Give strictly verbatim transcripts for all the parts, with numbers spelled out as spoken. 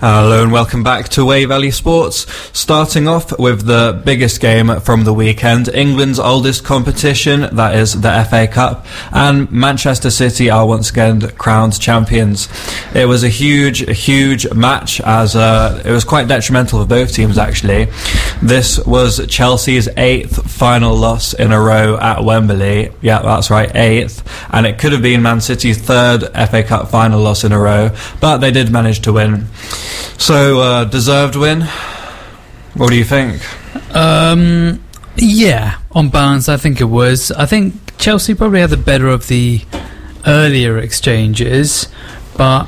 Hello and welcome back to Way Valley Sports. Starting off with the biggest game from the weekend, England's oldest competition, that is the F A Cup, and Manchester City are once again crowned champions. It was a huge, huge match, as uh, it was quite detrimental for both teams actually. This was Chelsea's eighth final loss in a row at Wembley. Yeah, that's right, eighth. And it could have been Man City's third F A Cup final loss in a row, but they did manage to win. So, uh, deserved win? What do you think? Um, yeah, on balance, I think it was. I think Chelsea probably had the better of the earlier exchanges, but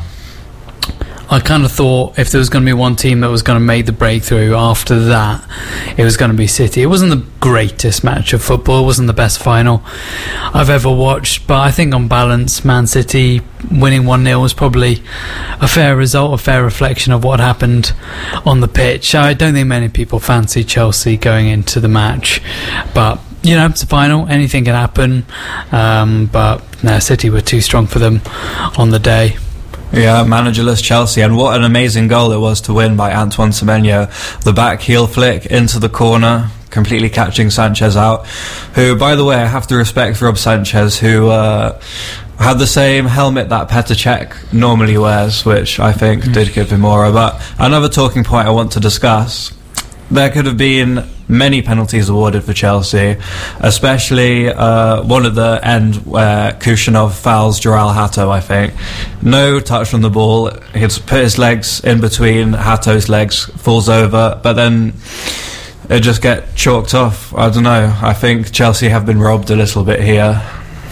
I kind of thought if there was going to be one team that was going to make the breakthrough after that, it was going to be City. It wasn't the greatest match of football, it wasn't the best final I've ever watched, but I think on balance, Man City winning one nil was probably a fair result, a fair reflection of what happened on the pitch. I don't think many people fancy Chelsea going into the match, but you know, it's a final, anything can happen, um, but no, City were too strong for them on the day. Yeah, managerless Chelsea, and what an amazing goal it was to win by Antoine Semenyo. The back heel flick into the corner, completely catching Sanchez out, who, by the way, I have to respect Rob Sanchez, who uh, had the same helmet that Petr Cech normally wears, which I think mm. did give him aura. But another talking point I want to discuss, there could have been many penalties awarded for Chelsea, especially uh, one at the end where Kushnerov fouls Joral Hato, I think. No touch on the ball. He's put his legs in between Hato's legs, falls over, but then it just get chalked off. I don't know. I think Chelsea have been robbed a little bit here.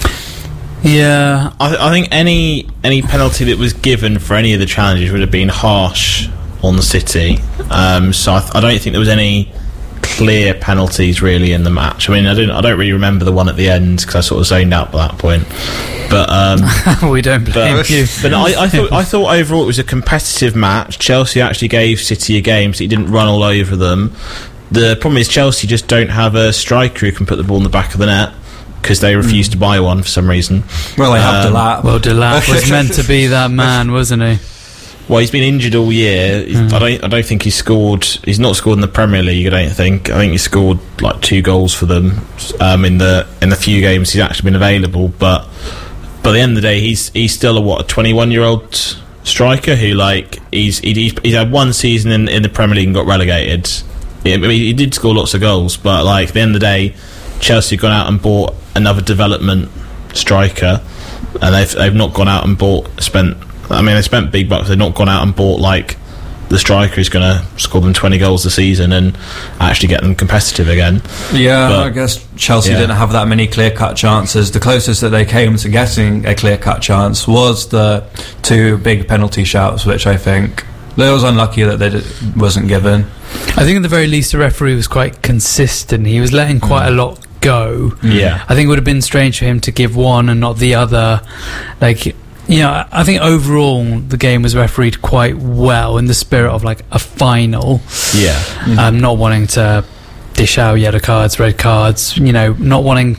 Yeah. I, I think any any penalty that was given for any of the challenges would have been harsh on the City. Um, so I, th- I don't think there was any clear penalties really in the match. I mean, I don't I don't really remember the one at the end because I sort of zoned out by that point. But um, we don't blame but, you. But I, I thought I thought overall it was a competitive match. Chelsea actually gave City a game, so he didn't run all over them. The problem is Chelsea just don't have a striker who can put the ball in the back of the net because they refused mm. to buy one for some reason. Well, they have um, Delap. Well, Delap was meant to be that man, wasn't he? Well, he's been injured all year. Mm. I don't. I don't think he's scored. He's not scored in the Premier League. I don't think. I think he scored like two goals for them um, in the in the few games he's actually been available. But but at the end of the day, he's he's still a what a twenty-one year old striker who like he's he, he's, he's had one season in, in the Premier League and got relegated. I mean, he did score lots of goals, but like at the end of the day, Chelsea have gone out and bought another development striker, and they've they've not gone out and bought spent. I mean, they spent big bucks. They've not gone out and bought like the striker who's going to score them twenty goals a season and actually get them competitive again. Yeah, but, I guess Chelsea yeah. didn't have that many clear-cut chances. The closest that they came to getting a clear-cut chance was the two big penalty shouts, which I think they was unlucky that they did, wasn't given. I think at the very least the referee was quite consistent. He was letting quite mm. a lot go. Yeah, I think it would have been strange for him to give one and not the other. Like, you know, I think overall the game was refereed quite well in the spirit of like a final. Yeah, mm-hmm. um, not wanting to dish out yellow cards, red cards. You know, not wanting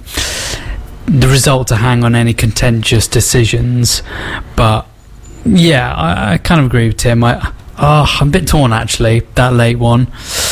the result to hang on any contentious decisions. But yeah, I, I kind of agree with Tim. I, oh, I'm a bit torn actually. That late one.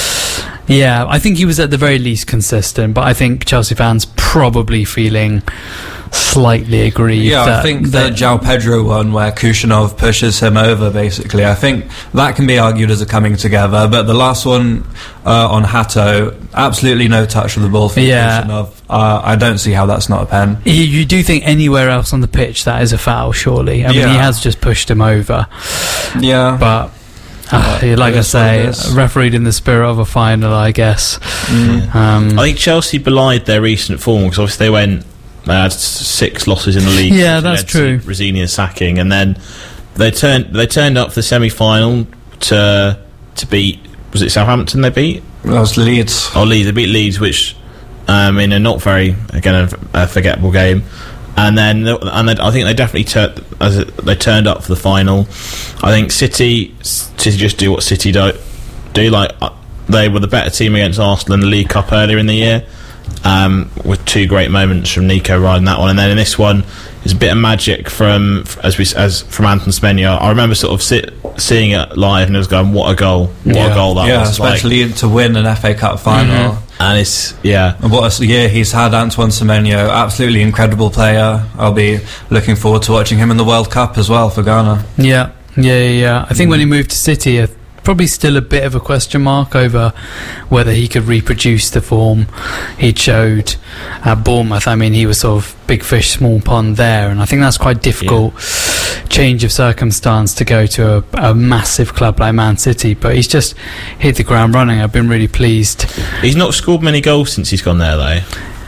Yeah, I think he was at the very least consistent, but I think Chelsea fans probably feeling slightly aggrieved. Yeah, that, I think that the João Pedro one where Kushnerov pushes him over, basically, I think that can be argued as a coming together, but the last one uh, on Hato, absolutely no touch of the ball for yeah. Kushnerov. Uh, I don't see how that's not a pen. You, you do think anywhere else on the pitch that is a foul, surely? I mean, yeah. he has just pushed him over. Yeah. But Uh, like I say, refereed in the spirit of a final, I guess. Mm. Um, I think Chelsea belied their recent form because obviously they went, they had six losses in the league. Yeah, that's true. Rosinia's sacking, and then they turned they turned up for the semi-final to to beat. Was it Southampton? They beat. That was Leeds. Oh, Leeds. They beat Leeds, which um, in a not very again a, a forgettable game. And then, and then I think they definitely turned as it, they turned up for the final. I think City, City just do what City do. Do like uh, they were the better team against Arsenal in the League Cup earlier in the year, um, with two great moments from Nico riding that one, and then in this one, there's a bit of magic from as we as from Anton Semenyo. I remember sort of sit, seeing it live, and it was going, "What a goal! What Yeah. a goal that yeah, was!" especially like, to win an F A Cup final. Mhm. and it's yeah. And what a year he's had, Antoine Semenyo. Absolutely incredible player. I'll be looking forward to watching him in the World Cup as well for Ghana. Yeah, yeah, yeah. yeah. I think when he moved to City, uh, probably still a bit of a question mark over whether he could reproduce the form he showed at Bournemouth. I mean, he was sort of big fish, small pond there, and I think that's quite difficult change of circumstance to go to a, a massive club like Man City. But he's just hit the ground running. I've been really pleased. He's not scored many goals since he's gone there, though.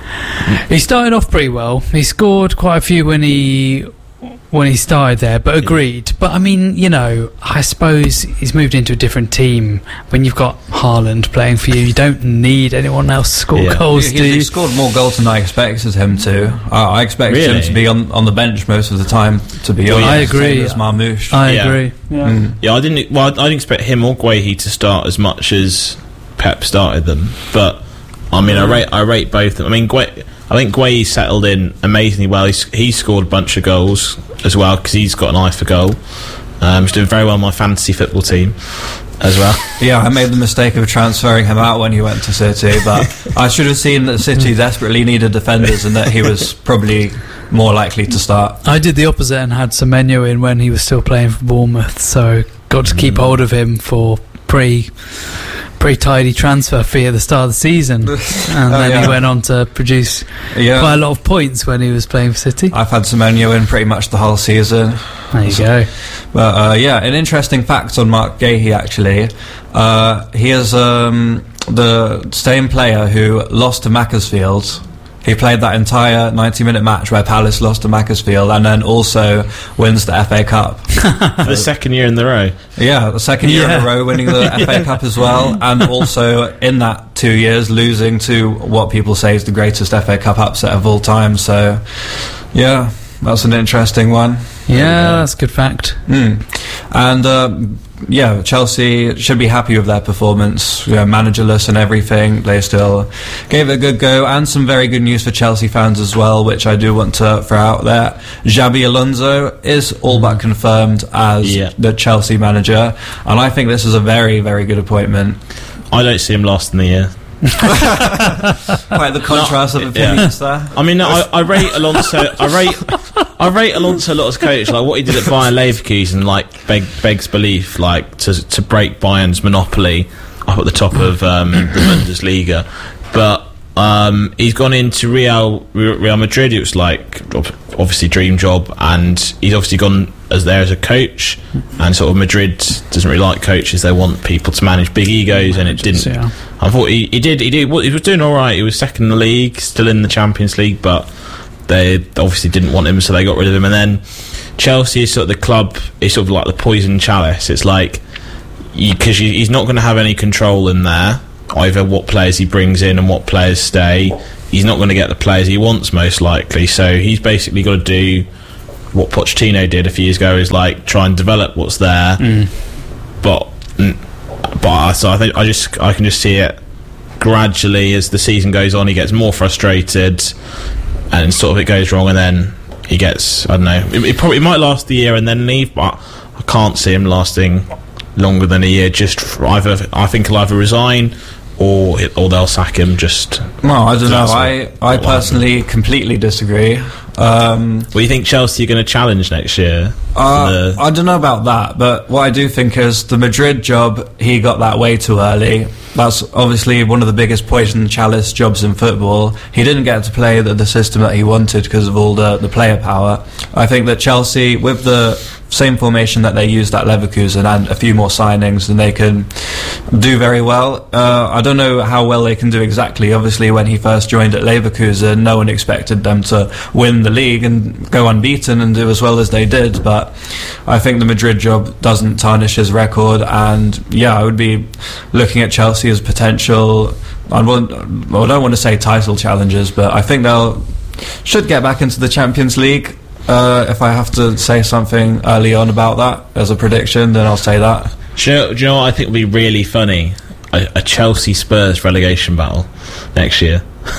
He started off pretty well. He scored quite a few when he when he started there, but agreed. But I mean, you know, I suppose he's moved into a different team. When you've got Haaland playing for you, you don't need anyone else to score Yeah. goals, He, do he you? scored more goals than I expected him to. Uh, I expected Really? him to be on, on the bench most of the time, to be Well, honest. yeah. I agree. Same as Marmoush. I Yeah. agree. Yeah. Mm. Yeah, I didn't. Well, I didn't expect him or Guehi to start as much as Pep started them. But I mean, I rate I rate both of them. I mean, Guehi, I think Guehi settled in amazingly well. He's, he scored a bunch of goals as well because he's got an eye for goal. Um, he's doing very well on my fantasy football team as well. Yeah, I made the mistake of transferring him out when he went to City, but I should have seen that City desperately needed defenders and that he was probably more likely to start. I did the opposite and had Semenyo in when he was still playing for Bournemouth, so got to keep Mm. hold of him for pretty pretty tidy transfer fee at the start of the season, and Oh, then yeah. he went on to produce Yeah, quite a lot of points when he was playing for City. I've had Semenyo in pretty much the whole season. There you go. But uh, yeah, an interesting fact on Mark Guehi actually. Uh, he is um, the same player who lost to Macclesfield. He played that entire ninety minute match where Palace lost to Macclesfield and then also wins the F A Cup. For the second year in the row. Yeah, the second year in Yeah. a row winning the F A Cup as well, and also in that two years losing to what people say is the greatest F A Cup upset of all time. So, yeah, that's an interesting one. Yeah, that's a good fact. Mm. And um, yeah, Chelsea should be happy with their performance. You know, managerless and everything, they still gave it a good go. And some very good news for Chelsea fans as well, which I do want to throw out there. Xabi Alonso is all but confirmed as Yeah. the Chelsea manager, and I think this is a very, very good appointment. I don't see him lasting the year. Quite the contrast of yeah. opinions there. I mean, I, I rate Alonso. I rate. I rate Alonso a lot as coach. Like what he did at Bayern Leverkusen, like beg, begs belief. Like to to break Bayern's monopoly up at the top of um, the Bundesliga. But um, he's gone into Real Real Madrid. It was like obviously dream job, and he's obviously gone as there as a coach. And sort of Madrid doesn't really like coaches. They want people to manage big egos, and it didn't. Yeah. I thought he, he did. He did. Well, he was doing all right. He was second in the league, still in the Champions League, but they obviously didn't want him, so they got rid of him. And then Chelsea is sort of the club. It's sort of like the poison chalice. It's like because he's not going to have any control in there, either what players he brings in and what players stay. He's not going to get the players he wants, most likely. So he's basically got to do what Pochettino did a few years ago, is like try and develop what's there. Mm. But but I- so I think I just I can just see it gradually as the season goes on. He gets more frustrated, and sort of it goes wrong, and then he gets I don't know. It, it probably it might last the year and then leave, but I can't see him lasting longer than a year. Just for either I think he'll either resign or it, or they'll sack him. Just Well, I don't know. That's I, what- I what personally completely disagree. Um, Well, you think Chelsea are going to challenge next year? Uh, for the- I don't know about that, but what I do think is the Madrid job, he got that way too early. That's obviously one of the biggest poison chalice jobs in football. He didn't get to play the, the system that he wanted because of all the, the player power. I think that Chelsea, with the same formation that they used at Leverkusen and a few more signings, then they can do very well. Uh, I don't know how well they can do exactly. Obviously, when he first joined at Leverkusen, no one expected them to win the league and go unbeaten and do as well as they did, but I think the Madrid job doesn't tarnish his record, and yeah, I would be looking at Chelsea as potential, I, want, well, I don't want to say title challengers, but I think they'll should get back into the Champions League. Uh, if I have to say something early on about that as a prediction, then I'll say that. Do you know, do you know what I think would be really funny? A, a Chelsea Spurs relegation battle next year.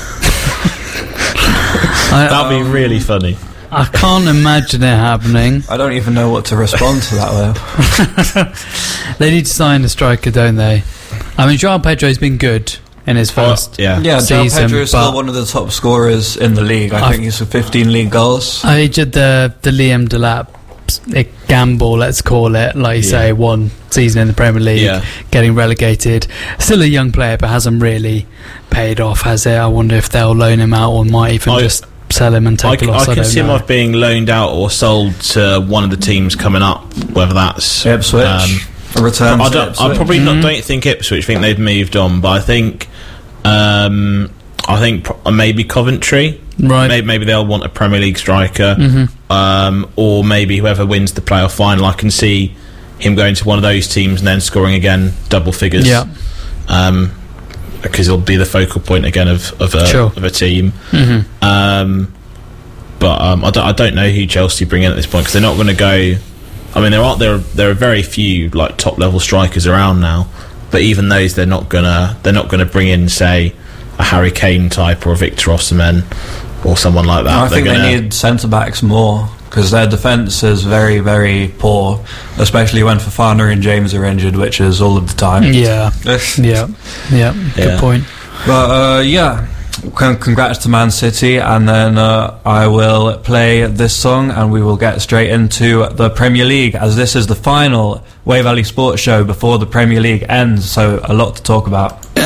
I, That'd be really funny. I can't imagine it happening. I don't even know what to respond to that though. They need to sign a striker, don't they? I mean, João Pedro's been good in his first yeah. Yeah, João season, Pedro is still but one of the top scorers in the league. I I've- think he's for fifteen league goals. I did the the Liam Delap eh, gamble, let's call it, like you Yeah. say, one season in the Premier League, Yeah. getting relegated. Still a young player, but hasn't really paid off, has it? I wonder if they'll loan him out or might even I- just sell him and I, take a loss. I, I can don't see him know. of being loaned out or sold to one of the teams coming up, whether that's Ipswich. um, a return I to don't. I Ipswich. probably Mhm. not. Don't think Ipswich. Think they've moved on, but I think. Um, I think pro- maybe Coventry. Right. Maybe, maybe they'll want a Premier League striker, Mhm. um, or maybe whoever wins the playoff final. I can see him going to one of those teams and then scoring again double figures. Yeah. Um, because he'll be the focal point again of of a, Sure. of a team. hmm Um, but um, I, don't, I don't know who Chelsea bring in at this point because they're not going to go. I mean, there are there are, there are very few like top level strikers around now, but even those they're not gonna they're not gonna bring in, say, a Harry Kane type or a Victor Osimhen or someone like that. I They're think gonna, they need centre backs more because their defence is very, very poor, especially when Fofana and James are injured, which is all of the time. Yeah. Yeah. Yeah. Good Yeah. point. But uh, yeah, Con- congrats to Man City, and then uh, I will play this song, and we will get straight into the Premier League, as this is the final Way Valley Sports Show before the Premier League ends. So a lot to talk about.